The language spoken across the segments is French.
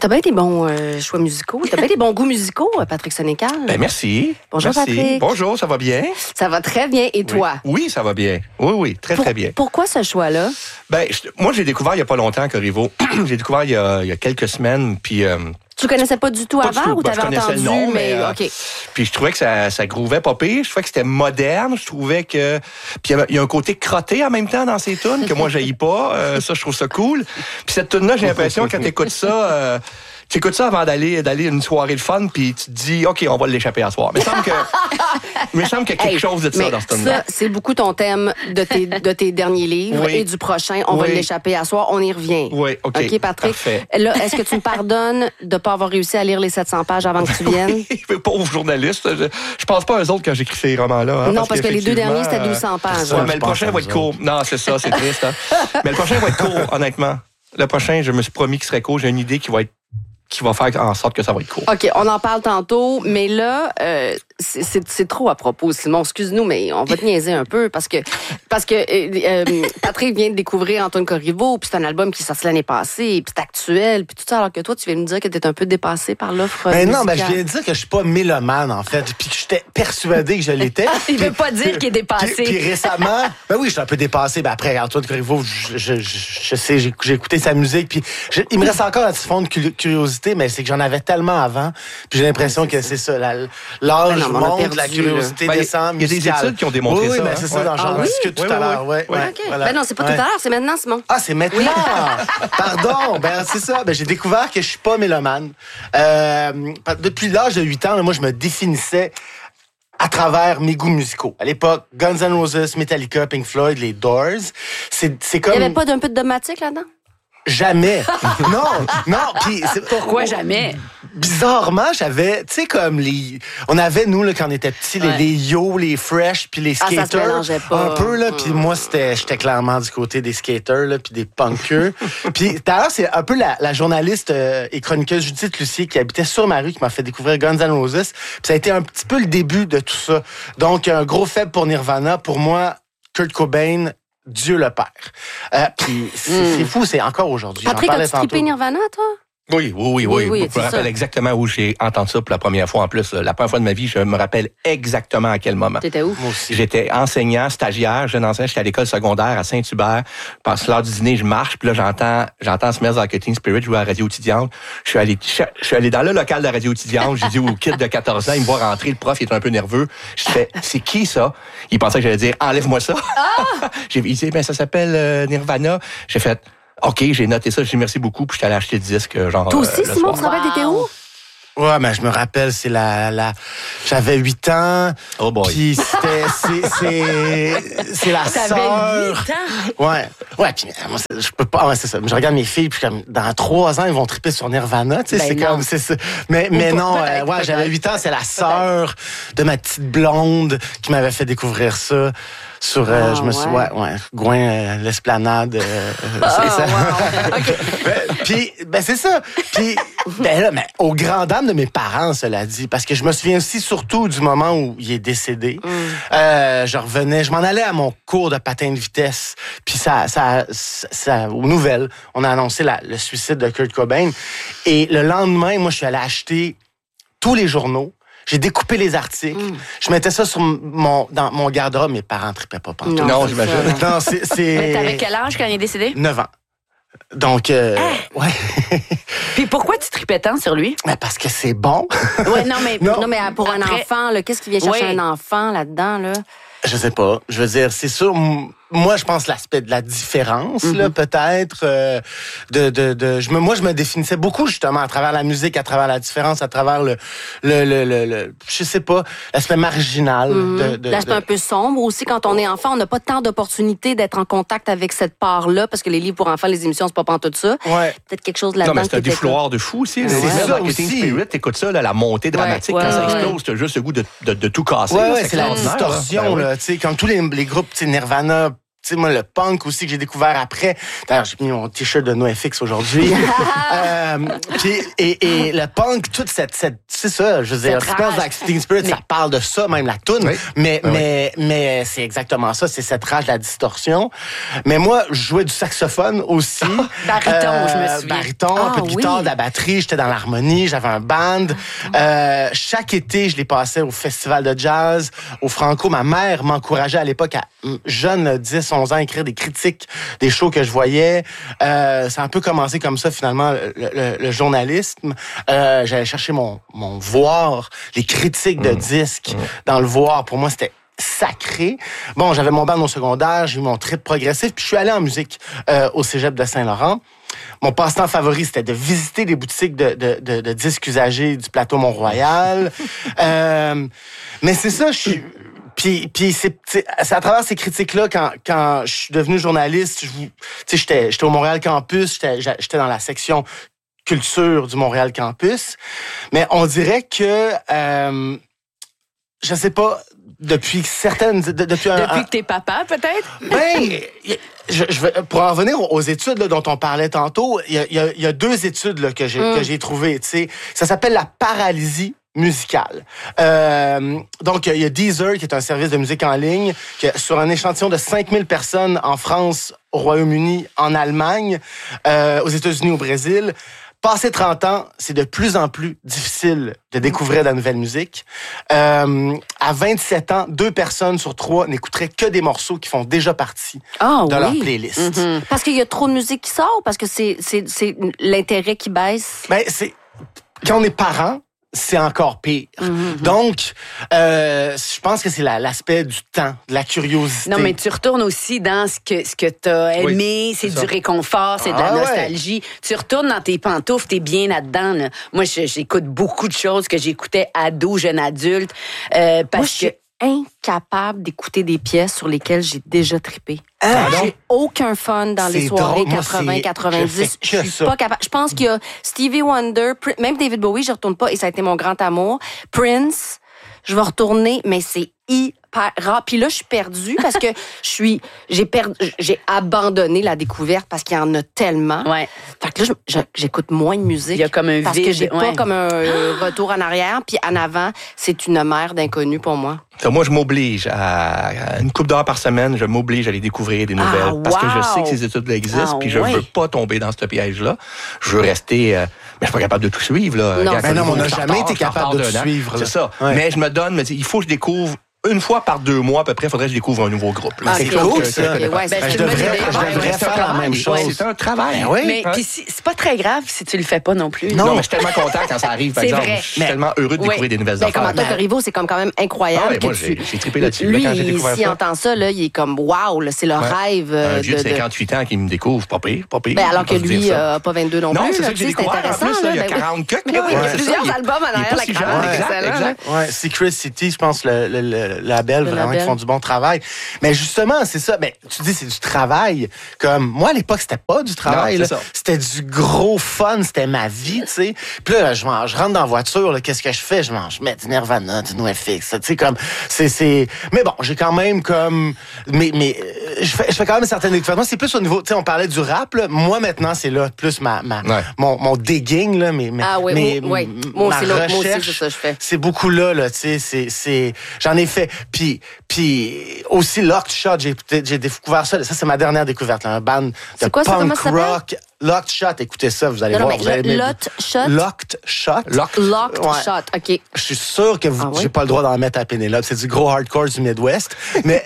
T'as bien des bons choix musicaux. T'as bien des bons goûts musicaux, Patrick Sénécal. Ben merci. Bonjour, merci. Patrick. Bonjour, ça va bien? Ça va très bien. Et toi? Oui, ça va bien. Oui, très bien. Pourquoi ce choix-là? Ben, moi, j'ai découvert il n'y a pas longtemps Corriveau. J'ai découvert il y a quelques semaines, puis... Tu connaissais pas du tout pas avant du tout. ou t'avais je connaissais entendu? le nom, mais OK. Puis je trouvais que ça grouvait pas pire. Je trouvais que c'était moderne. Je trouvais que... Puis il y a un côté crotté en même temps dans ces tunes que moi, j'haïs pas. Ça, je trouve ça cool. Puis cette tune-là, j'ai l'impression, quand t'écoutes ça... Tu écoutes ça avant d'aller une soirée de fun, puis tu te dis, OK, on va l'échapper à soir. Mais il me semble qu'il y a quelque chose de ça dans ce tune-là. Ça, c'est beaucoup ton thème de tes derniers livres et du prochain. On va l'échapper à soir. On y revient. Oui, OK. OK, Patrick. Parfait. Là, est-ce que tu me pardonnes de ne pas avoir réussi à lire les 700 pages avant que tu viennes? Pauvre journaliste. Je pense pas à eux autres quand j'écris ces romans-là. Non, parce que les deux derniers, c'était 200 pages. Ouais, mais le prochain va être court. Non, c'est ça, c'est triste. Hein? Mais le prochain va être court, honnêtement. Le prochain, je me suis promis qu'il serait court. J'ai une idée qui va faire en sorte que ça va être court. OK, on en parle tantôt, mais là, c'est trop à propos, Simon. Excuse-nous, mais on va te niaiser un peu parce que Patrick vient de découvrir Antoine Corriveau, puis c'est un album qui est sorti l'année passée, puis c'est actuel, puis tout ça, alors que toi, tu viens nous dire que t'es un peu dépassé par l'offre musicale. Non, je viens de dire que je suis pas mélomane, en fait, puis que j'étais persuadé que je l'étais. Il veut pas dire qu'il est dépassé. Puis récemment, oui, je suis un peu dépassé. Après, Antoine Corriveau, je sais, j'ai écouté sa musique, puis il me reste encore un petit fond de curiosité, mais c'est que j'en avais tellement avant, puis j'ai l'impression que c'est ça, l'âge monte, la curiosité descend. Il y a des études qui ont démontré ça. Oui, mais c'est ça, j'en discute tout à l'heure. OK. Voilà. Ben non, c'est pas tout à l'heure, c'est maintenant, Simon. Ah, c'est maintenant! Pardon! C'est ça. J'ai découvert que je suis pas mélomane. Depuis l'âge de 8 ans, moi, je me définissais à travers mes goûts musicaux. À l'époque, Guns N' Roses, Metallica, Pink Floyd, les Doors. C'est comme... Il y avait pas d'un peu de dogmatique là-dedans? Jamais. Non. Puis pourquoi jamais? Bizarrement, j'avais, tu sais, comme on avait, nous, là, quand on était petits, les Yo, les Fresh, puis les skaters. Ça se mélangeait pas. Un peu, là. Puis moi, j'étais clairement du côté des skaters, là, puis des punkers. Puis d'ailleurs, c'est un peu la journaliste et chroniqueuse Judith Lucier qui habitait sur ma rue, qui m'a fait découvrir Guns N' Roses. Puis ça a été un petit peu le début de tout ça. Donc, un gros faible pour Nirvana. Pour moi, Kurt Cobain, Dieu le Père. Puis c'est fou, c'est encore aujourd'hui. Patrick, as-tu trippé Nirvana, toi? Oui. Je me rappelle exactement où j'ai entendu ça pour la première fois. En plus, la première fois de ma vie, je me rappelle exactement à quel moment. T'étais où? Moi aussi. J'étais enseignant, stagiaire, jeune enseignant. J'étais à l'école secondaire à Saint-Hubert. Parce que l'heure du dîner, je marche, puis là, j'entends Smells Like Teen Spirit jouer à la radio étudiante. Je suis allé dans le local de la radio étudiante. J'ai dit au kid de 14 ans, il me voit rentrer. Le prof, il est un peu nerveux. Je fais, c'est qui ça? Il pensait que j'allais dire, enlève-moi ça. Il dit, ça s'appelle Nirvana. J'ai fait, OK, j'ai noté ça, j'ai dit merci beaucoup, puis je suis allé acheter le disque, genre. Toi aussi, Simon, tu te rappelles, t'étais où? Ouais, mais je me rappelle, c'est j'avais 8 ans. Oh boy. Puis c'est la sœur. T'avais 8 ans? Ouais, puis moi, je peux pas, c'est ça. Je regarde mes filles, puis comme, dans 3 ans, ils vont triper sur Nirvana, tu sais, c'est comme, c'est ça. Mais non, j'avais 8 ans, c'est la sœur de ma petite blonde qui m'avait fait découvrir ça. Sur, je me suis, Gouin, l'esplanade, c'est ça. Wow. OK. Puis, c'est ça. Puis, mais aux grandes dames de mes parents, cela dit, parce que je me souviens aussi surtout du moment où il est décédé. Je m'en allais à mon cours de patin de vitesse, puis ça aux nouvelles, on a annoncé le suicide de Kurt Cobain. Et le lendemain, moi, je suis allé acheter tous les journaux. J'ai découpé les articles. Je mettais ça dans mon garde-robe. Mes parents tripaient pas partout. Non, j'imagine. Non, c'est... Mais t'avais quel âge quand il est décédé? 9 ans. Donc, ouais. Puis pourquoi tu tripais tant sur lui? Mais parce que c'est bon. Ouais, non, mais pour un enfant, là, qu'est-ce qui vient chercher un enfant là-dedans, là? Je sais pas. Je veux dire, c'est sûr. Moi, je pense l'aspect de la différence, là, peut-être. Moi, je me définissais beaucoup, justement, à travers la musique, à travers la différence, à travers le je sais pas, l'aspect marginal. L'aspect un peu sombre aussi. Quand on est enfant, on n'a pas tant d'opportunités d'être en contact avec cette part-là, parce que les livres pour enfants, les émissions, c'est pas pantoute ça. Ouais. Peut-être quelque chose là-dedans. Non, mais c'est un défouloir de fou aussi. C'est ça aussi. Spirit, t'écoutes ça, là, la montée dramatique, quand ça explose, t'as juste le goût de tout casser. Ouais, c'est la distorsion, là. Tu sais, quand tous les groupes, tu sais, Nirvana, sais, moi, le punk aussi que j'ai découvert après. D'ailleurs, j'ai mis mon t-shirt de NoFX aujourd'hui. Et le punk, toute cette c'est ça, je veux dire, Teen Spirit, ça parle de ça, même la toune. Oui. Mais c'est exactement ça, c'est cette rage de la distorsion. Mais moi, je jouais du saxophone aussi. Baryton, je me souviens. Baryton, un peu de guitare, de la batterie, j'étais dans l'harmonie, j'avais un band. Chaque été, je les passais au festival de jazz, au Franco. Ma mère m'encourageait à l'époque, à jeune, 10, 11 ans, à écrire des critiques des shows que je voyais. Ça a un peu commencé comme ça, finalement, le journalisme. J'allais chercher mon voir, les critiques de disques dans le voir. Pour moi, c'était sacré. Bon, j'avais mon band au secondaire, j'ai eu mon trip progressif, puis je suis allé en musique au cégep de Saint-Laurent. Mon passe-temps favori, c'était de visiter les boutiques de disques usagés du plateau Mont-Royal. Mais c'est ça, Puis c'est à travers ces critiques-là, quand je suis devenu journaliste, j'étais au Montréal Campus, j'étais dans la section culture du Montréal Campus. Mais on dirait que, je sais pas, depuis que t'es papa, peut-être? Ben, pour en revenir aux études là, dont on parlait tantôt, il y a 2 études là, que j'ai trouvées. Ça s'appelle la paralysie musicale. Donc, il y a Deezer, qui est un service de musique en ligne, qui, sur un échantillon de 5000 personnes en France, au Royaume-Uni, en Allemagne, aux États-Unis, au Brésil. Passé 30 ans, c'est de plus en plus difficile de découvrir de la nouvelle musique. À 27 ans, 2 personnes sur 3 n'écouteraient que des morceaux qui font déjà partie de leur playlist. Mm-hmm. Parce qu'il y a trop de musique qui sort, parce que c'est l'intérêt qui baisse. Ben, quand on est parent, c'est encore pire. Donc, je pense que c'est l'aspect du temps, de la curiosité. Non, mais tu retournes aussi dans ce que t'as aimé, Oui, c'est du réconfort, c'est de la nostalgie. Ouais. Tu retournes dans tes pantoufles, t'es bien là-dedans. Là. Moi, j'écoute beaucoup de choses que j'écoutais ado, jeune adulte, parce que incapable d'écouter des pièces sur lesquelles j'ai déjà trippé. J'ai aucun fun dans les soirées 80-90. Je suis pas capable. Je pense qu'il y a Stevie Wonder, même David Bowie, je retourne pas et ça a été mon grand amour. Prince, je vais retourner, mais c'est hyper rare. Puis là, je suis perdue parce que j'ai abandonné la découverte parce qu'il y en a tellement. Ouais. Fait que là, j'écoute moins de musique. Il y a comme un vide. Parce que j'ai pas comme un retour en arrière. Puis en avant, c'est une mer d'inconnu pour moi. Moi, je m'oblige à une couple d'heures par semaine, je m'oblige à aller découvrir des nouvelles. Parce que je sais que ces études-là existent, puis je veux pas tomber dans ce piège-là. Je veux rester... mais je suis pas capable de tout suivre, là. Non, on n'a jamais été capable de tout suivre. C'est ça. Ouais. Mais je me donne, il faut que je découvre une fois par 2 mois, à peu près, il faudrait que je découvre un nouveau groupe. C'est cool, ça. Je devrais faire la même chose. C'est un travail. Mais puis c'est pas très grave si tu le fais pas non plus. Non, mais je suis tellement content quand ça arrive, par exemple. Je suis tellement heureux de découvrir des nouvelles affaires. Comme Antoine Corriveau, c'est quand même incroyable. Moi, j'ai trippé là-dessus. Lui, s'il entend ça, là, il est comme wow, c'est le rêve. Un vieux de 58 ans qui me découvre, pas pire. Alors que lui, n'a pas 22 non plus. Non, c'est ça que j'ai découvert. En plus, il y a 40 cucs. Il y a plusieurs albums en arrière la cravate. Ouais, Secret City, je pense, le label, vraiment, qui font du bon travail. Mais justement, c'est ça. Mais tu dis, c'est du travail. Comme, moi, à l'époque, c'était pas du travail. Non, c'était du gros fun. C'était ma vie, tu sais. Puis là, je rentre dans la voiture, là, qu'est-ce que je fais? Je mets du Nirvana, du NoFX. Tu sais, comme, c'est... Mais bon, j'ai quand même comme... Mais je fais quand même certaines découvertes. Moi, c'est plus au niveau... Tu sais, on parlait du rap, là. Moi, maintenant, c'est là, plus mon digging, là. Moi, c'est là, moi aussi, c'est ça que je fais. C'est beaucoup là, tu sais. J'en ai fait. Puis aussi, Locked Shot, j'ai découvert ça. Ça, c'est ma dernière découverte, là, un band de punk rock. Locked Shot, écoutez ça, vous allez voir. Locked Shot? Locked Shot. Locked Shot, OK. Je suis sûr que j'ai pas le droit d'en mettre à Pénélope. C'est du gros hardcore du Midwest. Mais...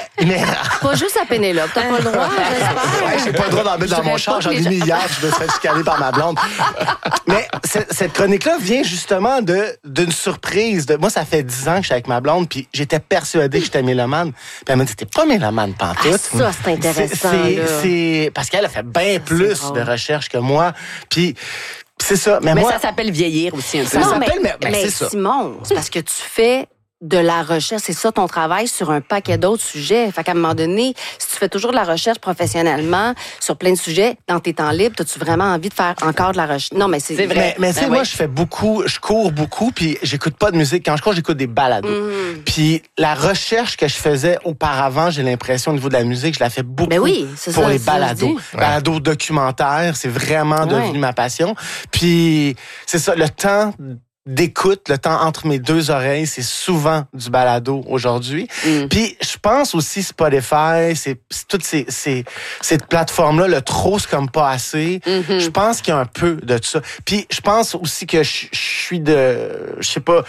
Pas juste à Pénélope, t'as pas le droit, j'espère. J'ai pas le droit d'en mettre dans mon char. J'en ai mis hier, je me serais chicané par ma blonde. Mais cette chronique-là vient justement d'une surprise. Moi, ça fait 10 ans que je suis avec ma blonde, puis j'étais persuadée que j'étais mélomane. Puis elle m'a dit, t'es pas mélomane pantoute. Ça, c'est intéressant. C'est parce qu'elle a fait bien plus de recherche que moi. Puis c'est ça. Mais moi, ça s'appelle vieillir aussi un peu. Ça s'appelle, mais c'est ça. Simon, c'est parce que tu fais de la recherche. C'est ça ton travail sur un paquet d'autres sujets. Fait qu'à un moment donné, si tu fais toujours de la recherche professionnellement sur plein de sujets, dans tes temps libres, as-tu vraiment envie de faire encore de la recherche? Non, mais c'est vrai. Mais tu sais, moi, je cours beaucoup, puis j'écoute pas de musique. Quand je cours, j'écoute des balados. Puis la recherche que je faisais auparavant, j'ai l'impression, au niveau de la musique, je la fais beaucoup pour les balados. Balados documentaires, c'est vraiment devenu ma passion. Puis c'est ça, le temps d'écoute, le temps entre mes deux oreilles, c'est souvent du balado aujourd'hui. Puis je pense aussi Spotify, c'est toutes cette plateforme-là, le trop, c'est comme pas assez. Je pense qu'il y a un peu de ça. Puis je pense aussi que je suis je sais pas,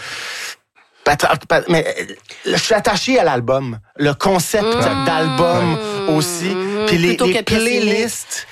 mais je suis attaché à l'album, le concept d'album aussi. Puis les playlists,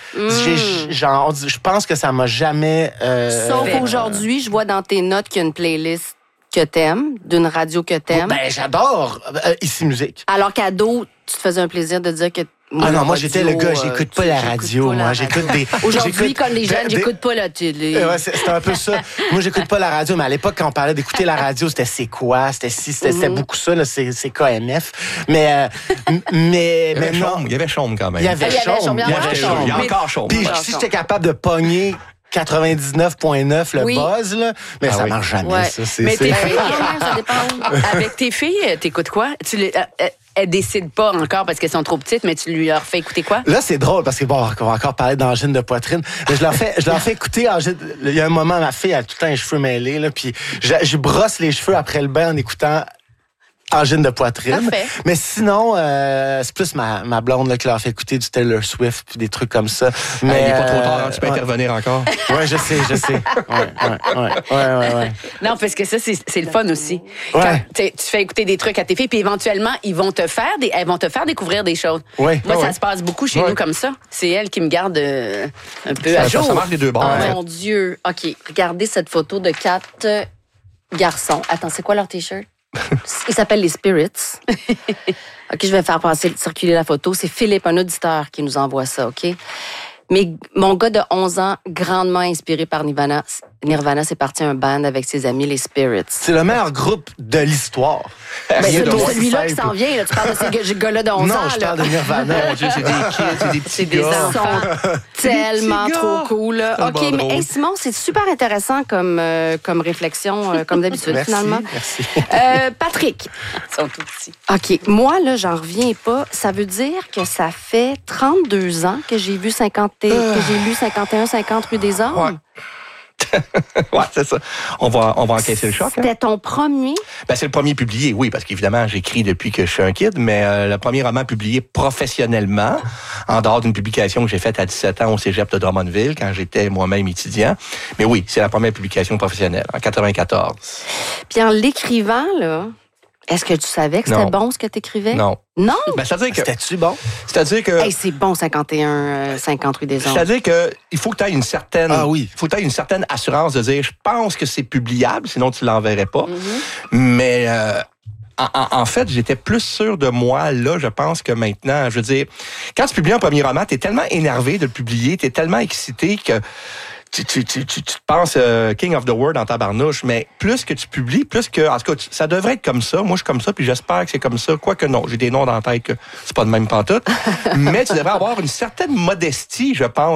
je pense que ça m'a jamais... Sauf aujourd'hui, je vois dans tes notes qu'il y a une playlist que t'aimes, d'une radio que t'aimes. Ben, j'adore Ici Musique. Alors qu'ado, tu te faisais un plaisir de dire que... Moi, j'étais le gars, j'écoute pas la radio. Moi, j'écoute des... Aujourd'hui, comme les jeunes, j'écoute pas la télé. Ouais, c'est un peu ça. Moi, j'écoute pas la radio, mais à l'époque, quand on parlait d'écouter la radio, c'était C'est quoi? C'était beaucoup ça, là, c'est KMF. Mais il y avait Chaume quand même. Il y avait Chaume. Il y a encore Chaume. Puis si j'étais capable de pogner 99.9 le buzz, là, mais ça marche jamais, ça. Mais tes filles, ça dépend. Avec tes filles, t'écoutes quoi? Elles décident pas encore parce qu'elles sont trop petites, mais tu leur fais écouter quoi? Là, c'est drôle parce que on va encore parler d'angine de poitrine. Mais je leur fais écouter angine. Il y a un moment, ma fille a tout le temps les cheveux mêlés, là, puis je brosse les cheveux après le bain en écoutant angine de poitrine. Parfait. Mais sinon, c'est plus ma blonde là, qui leur fait écouter du Taylor Swift puis des trucs comme ça. Mais il n'est pas trop tard, tu peux intervenir encore. Ouais, je sais. Ouais. Non, parce que ça, c'est le fun aussi. Ouais. Quand tu fais écouter des trucs à tes filles, puis éventuellement, elles vont te faire découvrir des choses. Ouais. Moi, ça se passe beaucoup chez nous comme ça. C'est elle qui me garde un peu à jour. Ça marche les deux bords. Oh mon Dieu. OK, regardez cette photo de 4 garçons. Attends, c'est quoi leur T-shirt? Ils s'appellent les Spirits. OK, je vais faire circuler la photo. C'est Philippe, un auditeur, qui nous envoie ça, OK? Mais mon gars de 11 ans, grandement inspiré par Nirvana, c'est parti un band avec ses amis, les Spirits. C'est le meilleur groupe de l'histoire. Ben, c'est celui-là qui s'en vient. Là. Tu parles de ces gars-là de 11 ans. Non, je parle de Nirvana. Mon Dieu, c'est des kids, c'est des petits gars. Ils sont tellement trop cool. Là. OK, mais hey, Simon, c'est super intéressant comme réflexion, comme d'habitude, finalement. Merci. Patrick. Ils sont tout petits. OK, moi, là, j'en reviens pas. Ça veut dire que ça fait 32 ans que j'ai lu 51-50 rue des Hommes. Ouais. Ouais, c'est ça. On va encaisser le choc. C'était ton premier? Ben, c'est le premier publié, oui, parce qu'évidemment, j'écris depuis que je suis un kid, mais le premier roman publié professionnellement, en dehors d'une publication que j'ai faite à 17 ans au cégep de Drummondville, quand j'étais moi-même étudiant. Mais oui, c'est la première publication professionnelle, en 94. Puis en l'écrivant, là, est-ce que tu savais que c'était bon ce que tu écrivais? Non. Non? Ben, c'est-à-dire que... C'était-tu bon? C'est-à-dire que... Hey, c'est bon, 51-50 rue des Hommes. C'est-à-dire que il faut que tu aies une certaine... Ah oui. Il faut que tu aies une certaine assurance de dire, je pense que c'est publiable, sinon tu l'enverrais pas. Mais... En fait, j'étais plus sûr de moi, là, je pense que maintenant, je veux dire, quand tu publies un premier roman, t'es tellement énervé de le publier, t'es tellement excité que tu te penses King of the World dans ta barnouche, mais plus que tu publies, plus que... En tout cas, ça devrait être comme ça. Moi, je suis comme ça, puis j'espère que c'est comme ça. Quoique non, j'ai des noms dans la tête que c'est pas de même pantoute. Mais tu devrais avoir une certaine modestie, je pense,